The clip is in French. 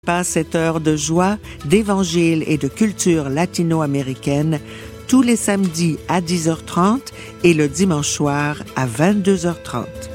Passe cette heure de joie, d'évangile et de culture latino-américaine tous les samedis à 10h30 et le dimanche soir à 22h30.